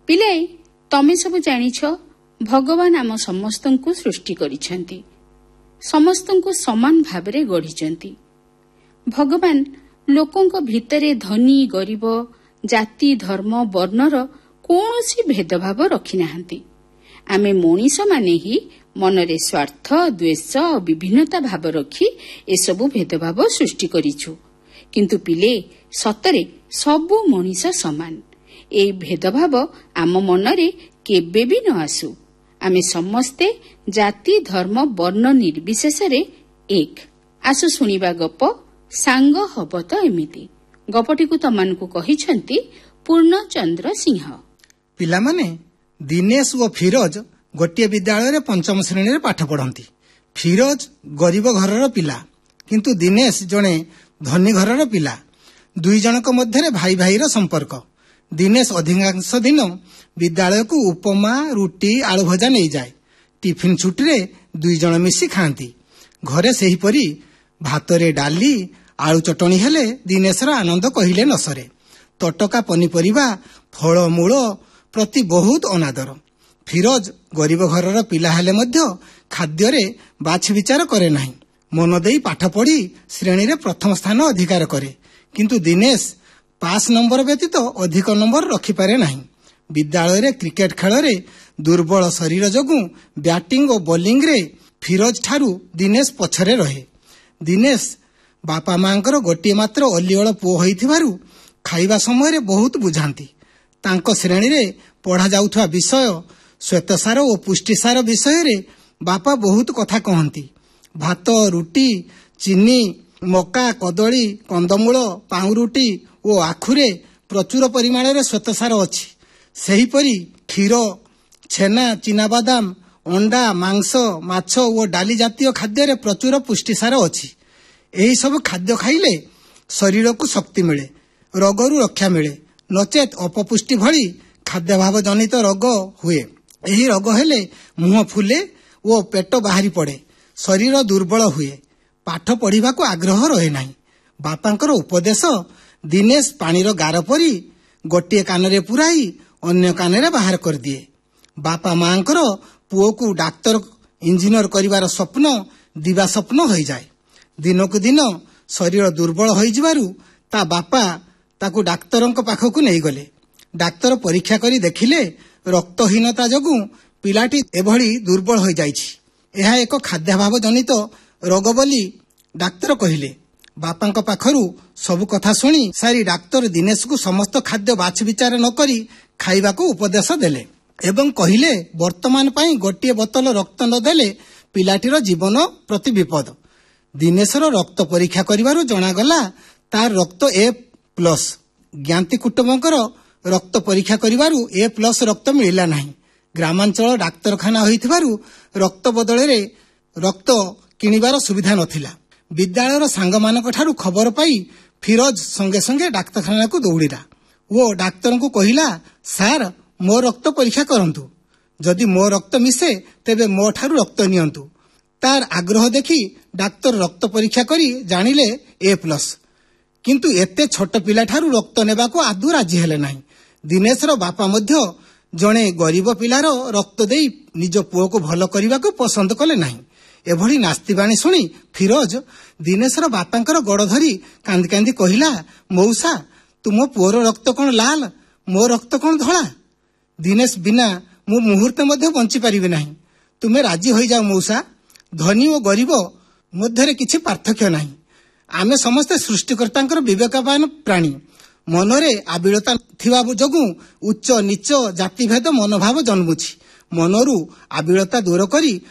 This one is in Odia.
ପିଲାଏ, ତମେ ସବୁ ଜାଣିଛ ଭଗବାନ ଆମ ସମସ୍ତଙ୍କୁ ସୃଷ୍ଟି କରିଛନ୍ତି, ସମସ୍ତଙ୍କୁ ସମାନ ଭାବରେ ଗଢ଼ିଛନ୍ତି। ଭଗବାନ ଲୋକଙ୍କ ଭିତରେ ଧନୀ ଗରିବ, ଜାତି ଧର୍ମ ବର୍ଣ୍ଣର କୌଣସି ଭେଦଭାବ ରଖିନାହାନ୍ତି। ଆମେ ମଣିଷମାନେ ହିଁ ମନରେ ସ୍ୱାର୍ଥ, ଦ୍ୱେଷ ଓ ବିଭିନ୍ନତା ଭାବ ରଖି ଏସବୁ ଭେଦଭାବ ସୃଷ୍ଟି କରିଛୁ। କିନ୍ତୁ ପିଲେ, ସତରେ ସବୁ ମଣିଷ ସମାନ। ଏହି ଭେଦଭାବ ଆମ ମନରେ କେବେ ବି ନ ଆସୁ। ଆମେ ସମସ୍ତେ ଜାତି ଧର୍ମ ବର୍ଣ୍ଣ ନିର୍ବିଶେଷରେ ଏକ। ଆସୁ ଶୁଣିବା ଗପ ସାଙ୍ଗ ହବ ତ ଏମିତି। ଗପଟିକୁ ତମାନଙ୍କୁ କହିଛନ୍ତି ପୂର୍ଣ୍ଣଚନ୍ଦ୍ର ସିଂହ। ପିଲାମାନେ, ଦିନେଶ ଓ ଫିରୋଜ ଗୋଟିଏ ବିଦ୍ୟାଳୟରେ ପଞ୍ଚମ ଶ୍ରେଣୀରେ ପାଠ ପଢ଼ନ୍ତି। ଫିରୋଜ ଗରିବ ଘରର ପିଲା, କିନ୍ତୁ ଦିନେଶ ଜଣେ ଧନୀ ଘରର ପିଲା। ଦୁଇ ଜଣଙ୍କ ମଧ୍ୟରେ ଭାଇ ଭାଇର ସମ୍ପର୍କ। ଦିନେଶ ଅଧିକାଂଶ ଦିନ ବିଦ୍ୟାଳୟକୁ ଉପମା, ରୁଟି, ଆଳୁ ଭଜା ନେଇଯାଏ। ଟିଫିନ୍ ଛୁଟିରେ ଦୁଇ ଜଣ ମିଶି ଖାଆନ୍ତି। ଘରେ ସେହିପରି ଭାତରେ ଡାଲି, ଆଳୁ ଚଟଣି ହେଲେ ଦିନେଶର ଆନନ୍ଦ କହିଲେ ନ ସରେ। ତଟକା ପନିପରିବା, ଫଳମୂଳ ପ୍ରତି ବହୁତ ଅନାଦର। ଫିରୋଜ ଗରିବ ଘରର ପିଲା ହେଲେ ମଧ୍ୟ ଖାଦ୍ୟରେ ବାଛ ବିଚାର କରେ ନାହିଁ। ମନ ଦେଇ ପାଠ ପଢ଼ି ଶ୍ରେଣୀରେ ପ୍ରଥମ ସ୍ଥାନ ଅଧିକାର କରେ। କିନ୍ତୁ ଦିନେଶ ପାସ୍ ନମ୍ବର ବ୍ୟତୀତ ଅଧିକ ନମ୍ବର ରଖିପାରେ ନାହିଁ। ବିଦ୍ୟାଳୟରେ କ୍ରିକେଟ ଖେଳରେ ଦୁର୍ବଳ ଶରୀର ଯୋଗୁଁ ବ୍ୟାଟିଂ ଓ ବୋଲିଂରେ ଫିରୋଜ ଠାରୁ ଦିନେଶ ପଛରେ ରହେ। ଦିନେଶ ବାପା ମାଙ୍କର ଗୋଟିଏ ମାତ୍ର ଅଲିଅଳ ପୁଅ ହୋଇଥିବାରୁ ଖାଇବା ସମୟରେ ବହୁତ ବୁଝାନ୍ତି। ତାଙ୍କ ଶ୍ରେଣୀରେ ପଢ଼ାଯାଉଥିବା ବିଷୟ ଶ୍ୱେତସାର ଓ ପୁଷ୍ଟିସାର ବିଷୟରେ ବାପା ବହୁତ କଥା କହନ୍ତି। ଭାତ, ରୁଟି, ଚିନି, ମକା, କଦଳୀ, କନ୍ଦମୂଳ, ପାଉଁରୁଟି ଓ ଆଖୁରେ ପ୍ରଚୁର ପରିମାଣରେ ଶ୍ୱେତସାର ଅଛି। ସେହିପରି କ୍ଷୀର, ଛେନା, ଚିନାବାଦାମ, ଅଣ୍ଡା, ମାଂସ, ମାଛ ଓ ଡାଲି ଜାତୀୟ ଖାଦ୍ୟରେ ପ୍ରଚୁର ପୁଷ୍ଟିସାର ଅଛି। ଏହିସବୁ ଖାଦ୍ୟ ଖାଇଲେ ଶରୀରକୁ ଶକ୍ତି ମିଳେ, ରୋଗରୁ ରକ୍ଷା ମିଳେ। ନଚେତ୍ ଅପପୁଷ୍ଟି ଭଳି ଖାଦ୍ୟାଭାବ ଜନିତ ରୋଗ ହୁଏ। ଏହି ରୋଗ ହେଲେ ମୁହଁ ଫୁଲେ ଓ ପେଟ ବାହାରି ପଡ଼େ। ଶରୀର ଦୁର୍ବଳ ହୁଏ। ପାଠ ପଢ଼ିବାକୁ ଆଗ୍ରହ ରହେ ନାହିଁ। ବାପାଙ୍କର ଉପଦେଶ ଦିନେଶ ପାଣିର ଗାର ପରି ଗୋଟିଏ କାନରେ ପୁରାଇ ଅନ୍ୟ କାନରେ ବାହାର କରିଦିଏ। ବାପା ମାଙ୍କର ପୁଅକୁ ଡାକ୍ତର, ଇଞ୍ଜିନିୟର କରିବାର ସ୍ୱପ୍ନ ଦିବା ସ୍ୱପ୍ନ ହୋଇଯାଏ। ଦିନକୁ ଦିନ ଶରୀର ଦୁର୍ବଳ ହୋଇଯିବାରୁ ତା ବାପା ତାକୁ ଡାକ୍ତରଙ୍କ ପାଖକୁ ନେଇଗଲେ। ଡାକ୍ତର ପରୀକ୍ଷା କରି ଦେଖିଲେ ରକ୍ତହୀନତା ଯୋଗୁଁ ପିଲାଟି ଏଭଳି ଦୁର୍ବଳ ହୋଇଯାଇଛି। ଏହା ଏକ ଖାଦ୍ୟାଭାବ ଜନିତ ରୋଗ ବୋଲି ଡାକ୍ତର କହିଲେ। ବାପାଙ୍କ ପାଖରୁ ସବୁ କଥା ଶୁଣି ସାରି ଡାକ୍ତର ଦିନେଶକୁ ସମସ୍ତ ଖାଦ୍ୟ ବାଛ ବିଚାର ନ କରି ଖାଇବାକୁ ଉପଦେଶ ଦେଲେ ଏବଂ କହିଲେ, ବର୍ତ୍ତମାନ ପାଇଁ ଗୋଟିଏ ବୋତଲ ରକ୍ତ ନ ଦେଲେ ପିଲାଟିର ଜୀବନ ପ୍ରତି ବିପଦ। ଦିନେଶର ରକ୍ତ ପରୀକ୍ଷା କରିବାରୁ ଜଣାଗଲା ତାର ରକ୍ତ A+। ଜ୍ଞାତି କୁଟୁମ୍ବଙ୍କର ରକ୍ତ ପରୀକ୍ଷା କରିବାରୁ A+ ରକ୍ତ ମିଳିଲା ନାହିଁ। ଗ୍ରାମାଞ୍ଚଳ ଡାକ୍ତରଖାନା ହୋଇଥିବାରୁ ରକ୍ତ ବଦଳରେ ରକ୍ତ କିଣିବାର ସୁବିଧା ନଥିଲା। ବିଦ୍ୟାଳୟର ସାଙ୍ଗମାନଙ୍କ ଠାରୁ ଖବର ପାଇ ଫିରୋଜ ସଙ୍ଗେ ସଙ୍ଗେ ଡାକ୍ତରଖାନାକୁ ଦୌଡ଼ିଲା ଓ ଡାକ୍ତରଙ୍କୁ କହିଲା, ସାର୍, ମୋ ରକ୍ତ ପରୀକ୍ଷା କରନ୍ତୁ। ଯଦି ମୋ ରକ୍ତ ମିଶେ ତେବେ ମୋ ଠାରୁ ରକ୍ତ ନିଅନ୍ତୁ। ତାର ଆଗ୍ରହ ଦେଖି ଡାକ୍ତର ରକ୍ତ ପରୀକ୍ଷା କରି ଜାଣିଲେ A+। କିନ୍ତୁ ଏତେ ଛୋଟ ପିଲାଠାରୁ ରକ୍ତ ନେବାକୁ ଆଦୌ ରାଜି ହେଲେ ନାହିଁ। ଦିନେଶର ବାପା ମଧ୍ୟ ଜଣେ ଗରିବ ପିଲାର ରକ୍ତ ଦେଇ ନିଜ ପୁଅକୁ ଭଲ କରିବାକୁ ପସନ୍ଦ କଲେ ନାହିଁ। ଏଭଳି ନାସ୍ତିବାଣୀ ଶୁଣି ଫିରୋଜ ଦିନେଶର ବାପାଙ୍କର ଗୋଡ଼ ଧରି କାନ୍ଦି କାନ୍ଦି କହିଲା, ମଉସା, ତୁମ ପୁଅର ରକ୍ତ କ'ଣ ଲାଲ, ମୋ ରକ୍ତ କ'ଣ ଧଳା? ଦିନେଶ ବିନା ମୁଁ ମୁହୂର୍ତ୍ତେ ମଧ୍ୟ ବଞ୍ଚିପାରିବି ନାହିଁ। ତୁମେ ରାଜି ହୋଇଯାଅ ମଉସା। ଧନୀ ଓ ଗରିବ ମଧ୍ୟରେ କିଛି ପାର୍ଥକ୍ୟ ନାହିଁ। ଆମେ ସମସ୍ତେ ସୃଷ୍ଟିକର୍ତ୍ତାଙ୍କର ବିବେକବାନ ପ୍ରାଣୀ। ମନରେ ଆବିଳତା ଥିବା ଯୋଗୁଁ ଉଚ୍ଚ ନିଚ ଜାତିଭେଦ ମନୋଭାବ ଜନ୍ମୁଛି। ମନରୁ ଆବିଳତା ଦୂର କରି